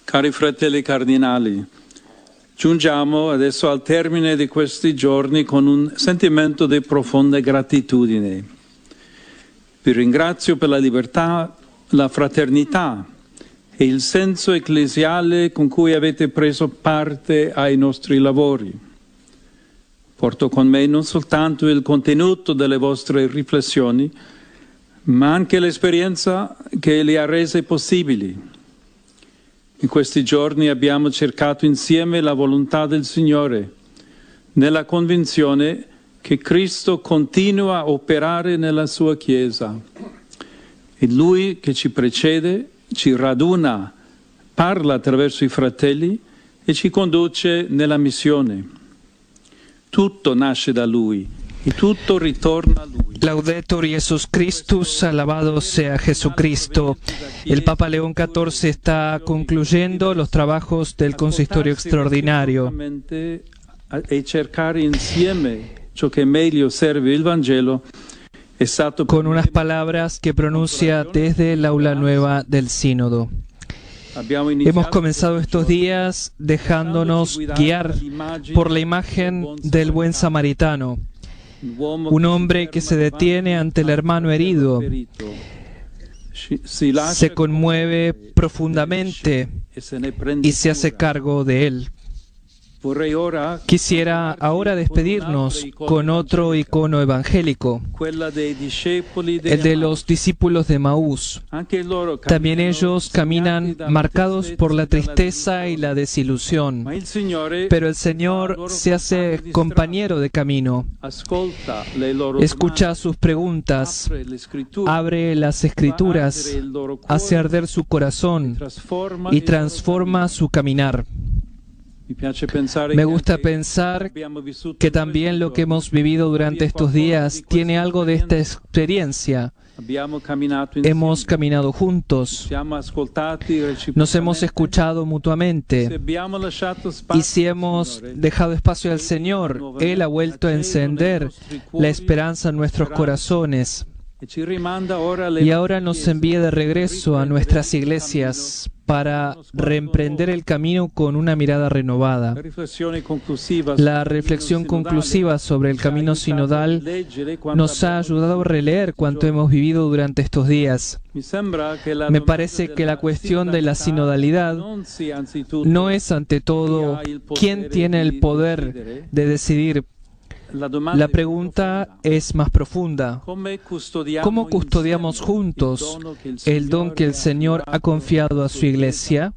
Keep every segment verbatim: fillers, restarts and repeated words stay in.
Cari fratelli cardinali, giungiamo adesso al termine di questi giorni con un sentimento di profonda gratitudine. Vi ringrazio per la libertà, la fraternità e il senso ecclesiale con cui avete preso parte ai nostri lavori. Porto con me non soltanto il contenuto delle vostre riflessioni, ma anche l'esperienza che le ha rese possibili. In questi giorni abbiamo cercato insieme la volontà del Signore, nella convinzione che Cristo continua a operare nella sua Chiesa. E Lui che ci precede, ci raduna, parla attraverso i fratelli e ci conduce nella missione. Tutto nasce da Lui e tutto ritorna a Lui. Laudetur Jesus Christus, alabado sea Jesucristo. El Papa León catorce está concluyendo los trabajos del consistorio extraordinario. E cercare insieme ciò che meglio serve il Vangelo è stato con unas palabras que pronuncia desde el aula nueva del sínodo. Hemos comenzado estos días dejándonos guiar por la imagen del buen samaritano, un hombre que se detiene ante el hermano herido, se conmueve profundamente y se hace cargo de él. Quisiera ahora despedirnos con otro icono evangélico, el de los discípulos de Maús. También ellos caminan marcados por la tristeza y la desilusión, pero el Señor se hace compañero de camino, escucha sus preguntas, abre las Escrituras, hace arder su corazón y transforma su caminar. Me gusta pensar que también lo que hemos vivido durante estos días tiene algo de esta experiencia. Hemos caminado juntos, nos hemos escuchado mutuamente, y si hemos dejado espacio al Señor, Él ha vuelto a encender la esperanza en nuestros corazones. Y ahora nos envía de regreso a nuestras iglesias para reemprender el camino con una mirada renovada. La reflexión conclusiva sobre el camino sinodal nos ha ayudado a releer cuanto hemos vivido durante estos días. Me parece que la cuestión de la sinodalidad no es ante todo quién tiene el poder de decidir. La pregunta es más profunda. ¿Cómo custodiamos juntos el don que el Señor ha confiado a su Iglesia?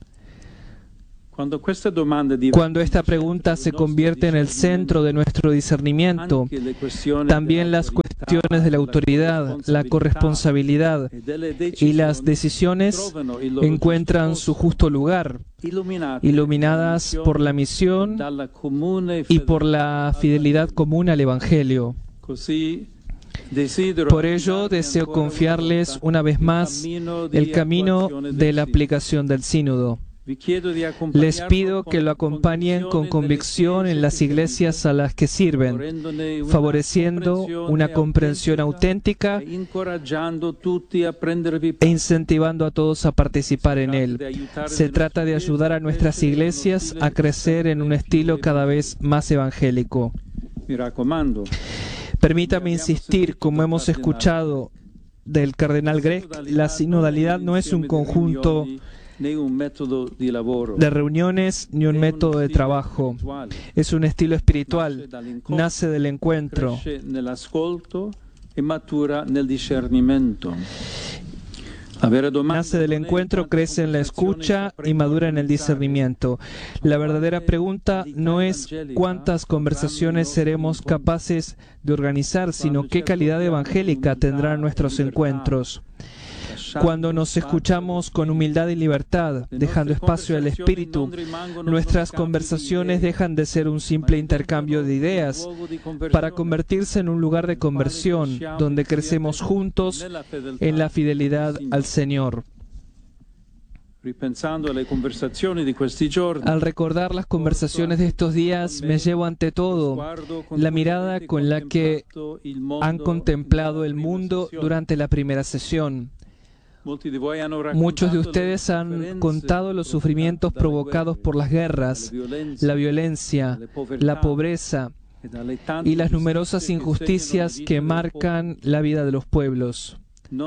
Cuando esta pregunta se convierte en el centro de nuestro discernimiento, también las cuestiones de la autoridad, la corresponsabilidad y las decisiones encuentran su justo lugar, iluminadas por la misión y por la fidelidad común al Evangelio. Por ello, deseo confiarles una vez más el camino de la aplicación del sínodo. Les pido que lo acompañen con convicción en las iglesias a las que sirven, favoreciendo una comprensión auténtica e incentivando a todos a participar en él. Se trata de ayudar a nuestras iglesias a crecer en un estilo cada vez más evangélico. Permítame insistir, como hemos escuchado del cardenal Grech, la sinodalidad no es un conjunto de reuniones ni un método de trabajo. Es un estilo espiritual, nace del encuentro. Nace del encuentro, crece en la escucha y madura en el discernimiento. La verdadera pregunta no es cuántas conversaciones seremos capaces de organizar, sino qué calidad evangélica tendrán nuestros encuentros. Cuando nos escuchamos con humildad y libertad, dejando espacio al Espíritu, nuestras conversaciones dejan de ser un simple intercambio de ideas para convertirse en un lugar de conversión, donde crecemos juntos en la fidelidad al Señor. Al recordar las conversaciones de estos días, me llevo ante todo la mirada con la que han contemplado el mundo durante la primera sesión. Muchos de ustedes han contado los sufrimientos provocados por las guerras, la violencia, la pobreza y las numerosas injusticias que marcan la vida de los pueblos.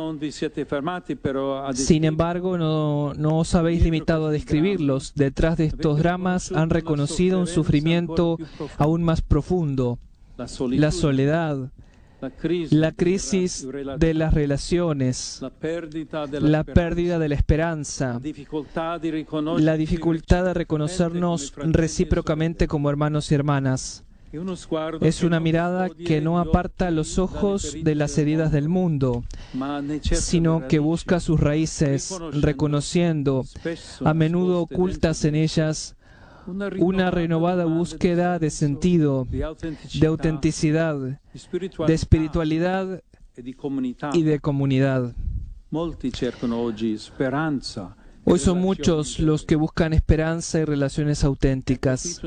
Sin embargo, no, no os habéis limitado a describirlos. Detrás de estos dramas han reconocido un sufrimiento aún más profundo: la soledad, la crisis de las relaciones, la pérdida de la esperanza, la dificultad de reconocernos recíprocamente como hermanos y hermanas. Es una mirada que no aparta los ojos de las heridas del mundo, sino que busca sus raíces, reconociendo, a menudo ocultas en ellas, una renovada búsqueda de sentido, de autenticidad, de espiritualidad y de comunidad. Hoy son muchos los que buscan esperanza y relaciones auténticas.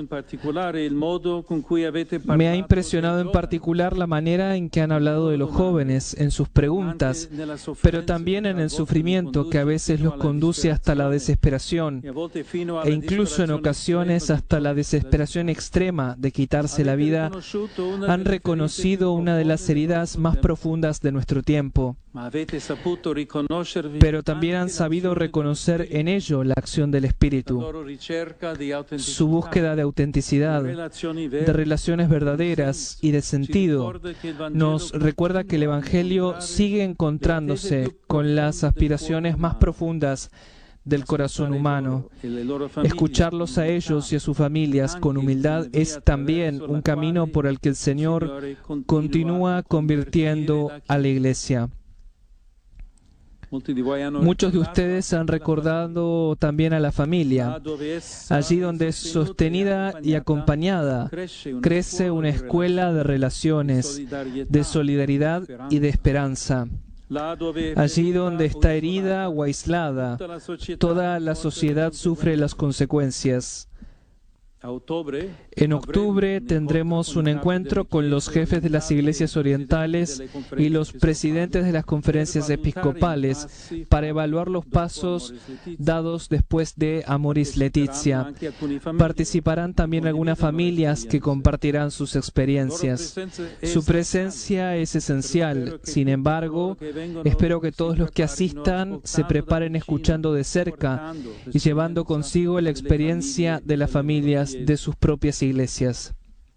Me ha impresionado en particular la manera en que han hablado de los jóvenes en sus preguntas, pero también en el sufrimiento que a veces los conduce hasta la desesperación e incluso en ocasiones hasta la desesperación extrema de quitarse la vida. Han reconocido una de las heridas más profundas de nuestro tiempo, pero también han sabido reconocer en ello la acción del Espíritu. Su búsqueda de autenticidad, de relaciones verdaderas y de sentido nos recuerda que el Evangelio sigue encontrándose con las aspiraciones más profundas del corazón humano. Escucharlos a ellos y a sus familias con humildad es también un camino por el que el Señor continúa convirtiendo a la Iglesia. Muchos de ustedes han recordado también a la familia, allí donde es sostenida y acompañada, crece una escuela de relaciones, de solidaridad y de esperanza. Allí donde está herida o aislada, toda la sociedad sufre las consecuencias. En octubre tendremos un encuentro con los jefes de las iglesias orientales y los presidentes de las conferencias episcopales para evaluar los pasos dados después de Amoris Laetitia. Participarán también algunas familias que compartirán sus experiencias. Su presencia es esencial. Sin embargo, espero que todos los que asistan se preparen escuchando de cerca y llevando consigo la experiencia de las familias de sus propias iglesias.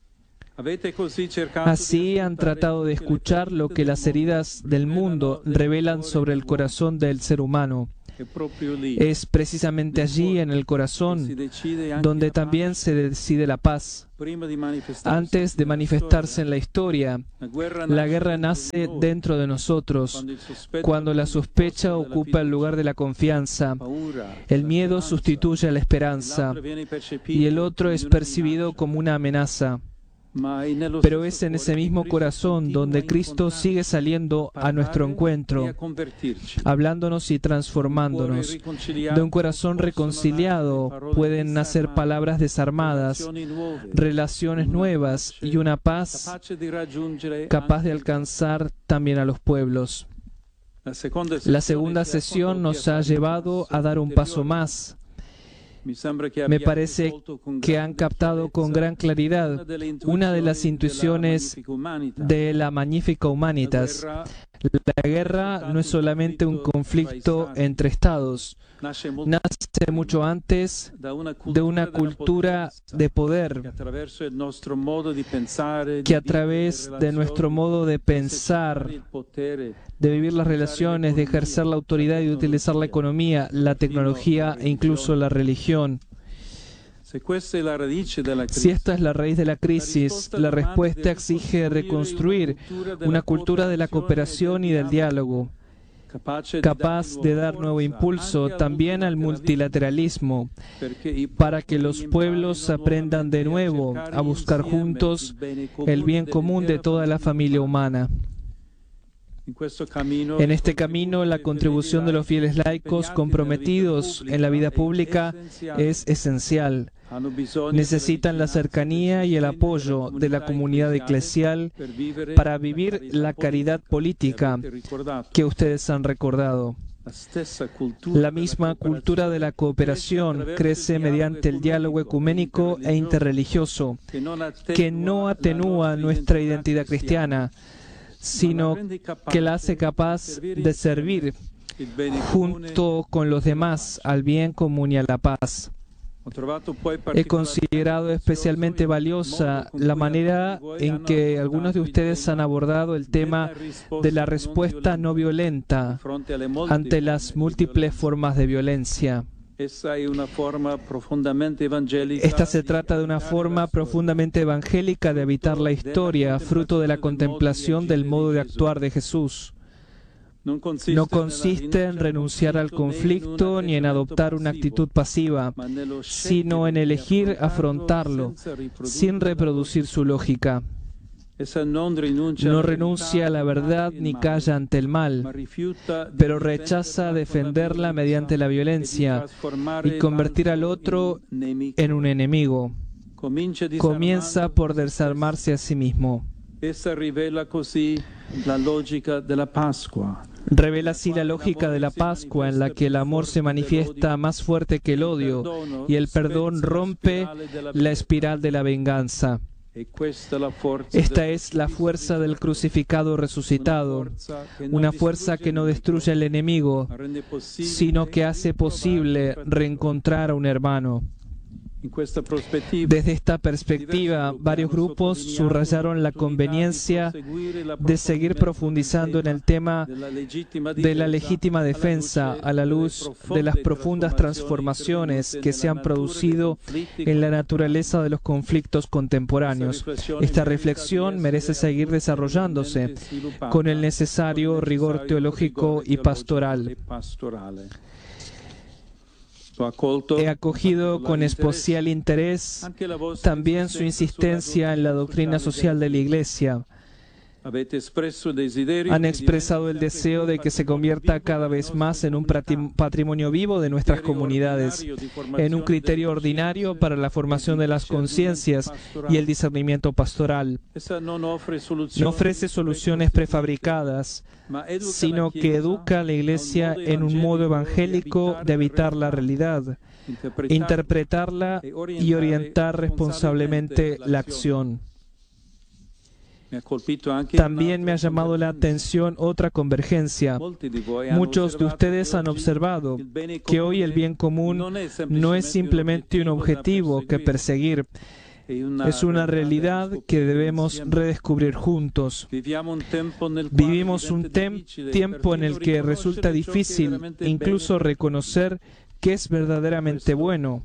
Así han tratado de escuchar lo que las heridas del mundo revelan sobre el corazón del ser humano. Es precisamente allí, en el corazón, donde también se decide la paz. Antes de manifestarse en la historia, la guerra nace dentro de nosotros, cuando la sospecha ocupa el lugar de la confianza, el miedo sustituye a la esperanza y el otro es percibido como una amenaza. Pero es en ese mismo corazón donde Cristo sigue saliendo a nuestro encuentro, hablándonos y transformándonos. De un corazón reconciliado pueden nacer palabras desarmadas, relaciones nuevas y una paz capaz de alcanzar también a los pueblos. La segunda sesión nos ha llevado a dar un paso más. Me parece que han captado con gran claridad una de las intuiciones de la Magnificat Humanitas. La guerra no es solamente un conflicto entre estados, nace mucho antes de una cultura de poder que a través de nuestro modo de pensar, de vivir las relaciones, de ejercer la autoridad y de utilizar la economía, la tecnología e incluso la religión. Si esta es la raíz de la crisis, la respuesta exige reconstruir una cultura de la cooperación y del diálogo, capaz de dar nuevo impulso también al multilateralismo, para que los pueblos aprendan de nuevo a buscar juntos el bien común de toda la familia humana. En este camino, la contribución de los fieles laicos comprometidos en la vida pública es esencial. Necesitan la cercanía y el apoyo de la comunidad eclesial para vivir la caridad política que ustedes han recordado. La misma cultura de la cooperación crece mediante el diálogo ecuménico e interreligioso, que no atenúa nuestra identidad cristiana, sino que la hace capaz de servir junto con los demás al bien común y a la paz. He considerado especialmente valiosa la manera en que algunos de ustedes han abordado el tema de la respuesta no violenta ante las múltiples formas de violencia. Esta se trata de una forma profundamente evangélica de habitar la historia, fruto de la contemplación del modo de actuar de Jesús. No consiste en renunciar al conflicto ni en adoptar una actitud pasiva, sino en elegir afrontarlo, sin reproducir su lógica. No renuncia a la verdad ni calla ante el mal, pero rechaza defenderla mediante la violencia y convertir al otro en un enemigo. Comienza por desarmarse a sí mismo. Revela así la lógica de la Pascua, en la que el amor se manifiesta más fuerte que el odio y el perdón rompe la espiral de la venganza. Esta es la fuerza del crucificado resucitado, una fuerza que no destruye al enemigo, sino que hace posible reencontrar a un hermano. Desde esta perspectiva, varios grupos subrayaron la conveniencia de seguir profundizando en el tema de la legítima defensa a la luz de las profundas transformaciones que se han producido en la naturaleza de los conflictos contemporáneos. Esta reflexión merece seguir desarrollándose con el necesario rigor teológico y pastoral. He acogido con especial interés también su insistencia en la doctrina social de la Iglesia. Han expresado el deseo de que se convierta cada vez más en un patrimonio vivo de nuestras comunidades, en un criterio ordinario para la formación de las conciencias y el discernimiento pastoral. No ofrece soluciones prefabricadas, sino que educa a la Iglesia en un modo evangélico de habitar la realidad, interpretarla y orientar responsablemente la acción. También me ha llamado la atención otra convergencia. Muchos de ustedes han observado que hoy el bien común no es simplemente un objetivo que perseguir, es una realidad que debemos redescubrir juntos. Vivimos un tiempo en el que resulta difícil incluso reconocer qué es verdaderamente bueno.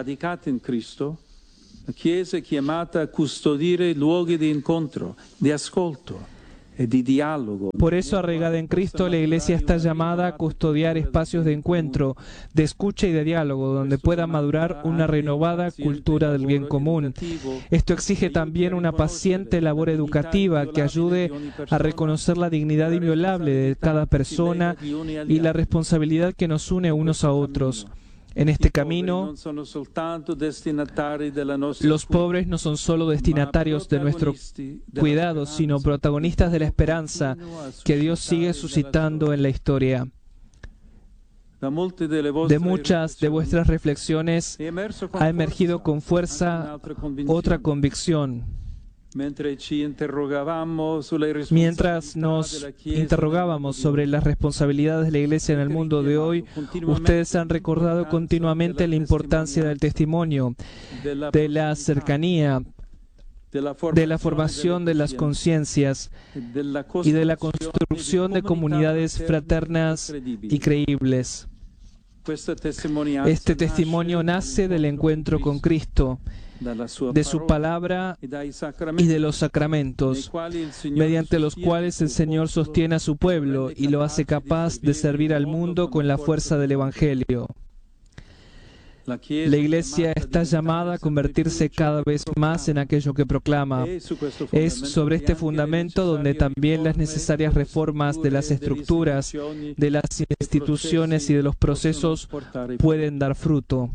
La Chiesa è chiamata a custodire luoghi di incontro, di ascolto e di dialogo. Por eso, arraigada en Cristo, la Iglesia está llamada a custodiar espacios de encuentro, de escucha y de diálogo, donde pueda madurar una renovada cultura del bien común. Esto exige también una paciente labor educativa que ayude a reconocer la dignidad inviolable de cada persona y la responsabilidad que nos une unos a otros. En este camino, los pobres no son solo destinatarios de nuestro cuidado, sino protagonistas de la esperanza que Dios sigue suscitando en la historia. De muchas de vuestras reflexiones ha emergido con fuerza otra convicción. Mientras nos interrogábamos sobre las responsabilidades de la Iglesia en el mundo de hoy, ustedes han recordado continuamente la importancia del testimonio, de la cercanía, de la formación de las conciencias y de la construcción de comunidades fraternas y creíbles. Este testimonio nace del encuentro con Cristo, de su palabra y de los sacramentos, mediante los cuales el Señor sostiene a su pueblo y lo hace capaz de servir al mundo con la fuerza del Evangelio. La Iglesia está llamada a convertirse cada vez más en aquello que proclama. Es sobre este fundamento donde también las necesarias reformas de las estructuras, de las instituciones y de los procesos pueden dar fruto.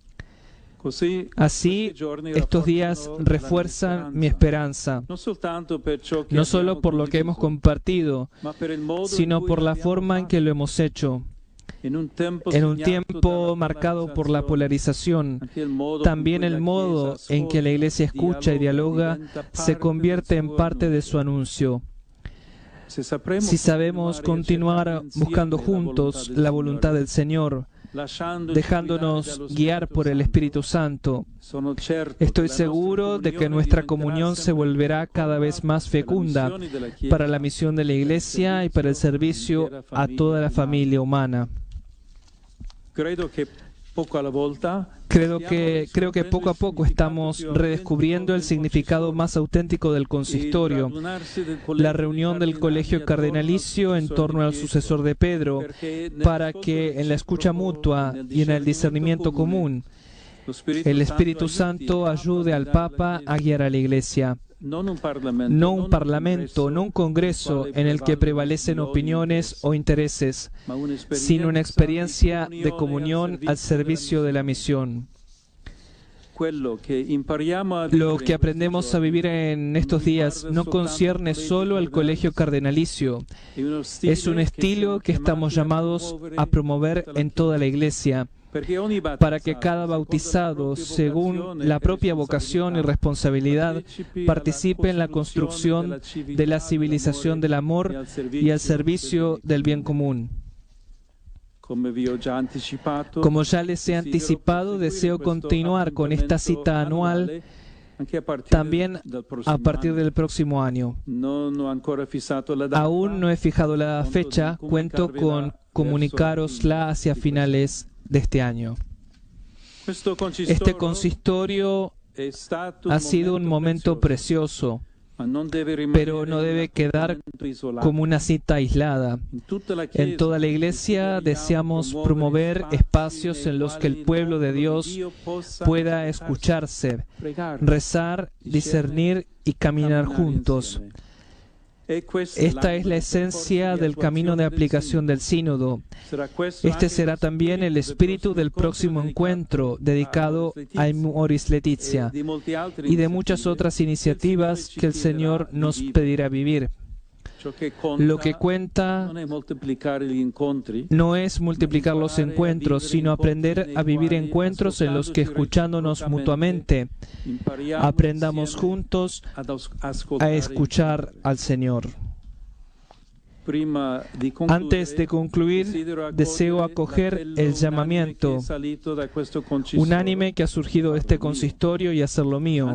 Así, estos días refuerzan mi esperanza, no solo por lo que hemos compartido, sino por la forma en que lo hemos hecho. En un tiempo marcado por la polarización, también el modo en que la Iglesia escucha y dialoga se convierte en parte de su anuncio. Si sabemos continuar buscando juntos la voluntad del Señor, dejándonos guiar por el Espíritu Santo, estoy seguro de que nuestra comunión se volverá cada vez más fecunda para la misión de la Iglesia y para el servicio a toda la familia humana. Creo que poco a la volta Creo que, creo que poco a poco estamos redescubriendo el significado más auténtico del consistorio, la reunión del colegio cardenalicio en torno al sucesor de Pedro, para que en la escucha mutua y en el discernimiento común, el Espíritu Santo ayude al Papa a guiar a la Iglesia. No un parlamento, no un congreso en el que prevalecen opiniones o intereses, sino una experiencia de comunión al servicio de la misión. Lo que aprendemos a vivir en estos días no concierne solo al colegio cardenalicio. Es un estilo que estamos llamados a promover en toda la Iglesia, para que cada bautizado, según la propia vocación y responsabilidad, participe en la construcción de la civilización del amor y al servicio del bien común. Como ya les he anticipado, deseo continuar con esta cita anual también a partir del próximo año. Aún no he fijado la fecha, cuento con comunicarosla hacia finales de este año. Este consistorio ha sido un momento precioso, pero no debe quedar como una cita aislada. En toda la Iglesia deseamos promover espacios en los que el pueblo de Dios pueda escucharse, rezar, discernir y caminar juntos. Esta es la esencia del camino de aplicación del sínodo. Este será también el espíritu del próximo encuentro dedicado a Amoris Laetitia y de muchas otras iniciativas que el Señor nos pedirá vivir. Lo que cuenta no es multiplicar los encuentros, sino aprender a vivir encuentros en los que, escuchándonos mutuamente, aprendamos juntos a escuchar al Señor. Antes de concluir, deseo acoger el llamamiento unánime que ha surgido de este consistorio y hacerlo mío.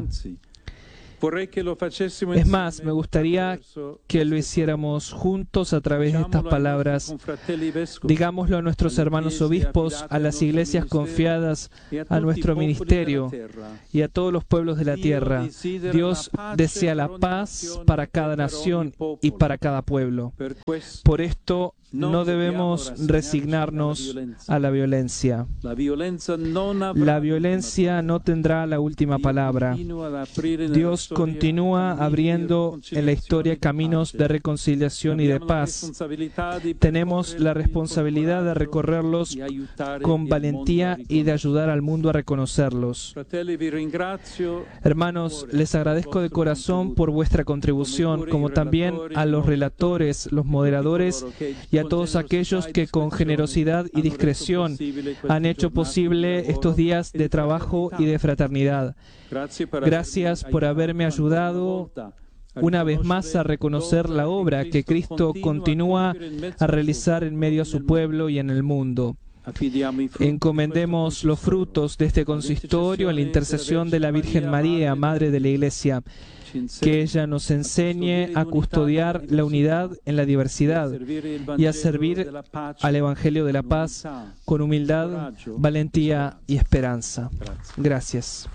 Es más, me gustaría que lo hiciéramos juntos a través de estas palabras. Digámoslo a nuestros hermanos obispos, a las iglesias confiadas, a nuestro ministerio y a todos los pueblos de la tierra. Dios desea la paz para cada nación y para cada pueblo. Por esto, no debemos resignarnos a la violencia. La violencia no tendrá la última palabra. Dios continúa abriendo en la historia caminos de reconciliación y de paz. Tenemos la responsabilidad de recorrerlos con valentía y de ayudar al mundo a reconocerlos. Hermanos, les agradezco de corazón por vuestra contribución, como también a los relatores, los moderadores y a todos aquellos que con generosidad y discreción han hecho posible estos días de trabajo y de fraternidad. Gracias por haberme ayudado una vez más a reconocer la obra que Cristo continúa a realizar en medio a su pueblo y en el mundo. Encomendemos los frutos de este consistorio en la intercesión de la Virgen María, Madre de la Iglesia, que ella nos enseñe a custodiar la unidad en la diversidad y a servir al Evangelio de la paz con humildad, valentía y esperanza. Gracias.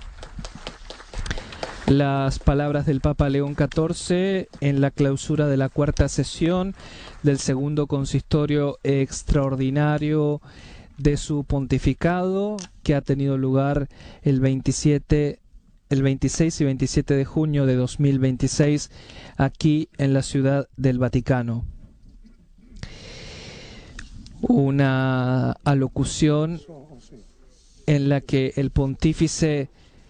Las palabras del Papa León catorce en la clausura de la cuarta sesión del segundo consistorio extraordinario de su pontificado, que ha tenido lugar el veintisiete el veintiséis y veintisiete de junio de dos mil veintiséis aquí en la Ciudad del Vaticano. Una alocución en la que el pontífice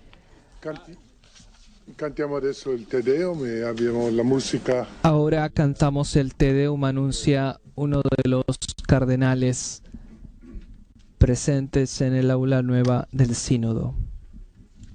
Cantiamo adesso il Te Deum e abbiamo la musica. Ahora cantamos el Te Deum, anuncia uno de los cardenales presentes en el aula nueva del sínodo.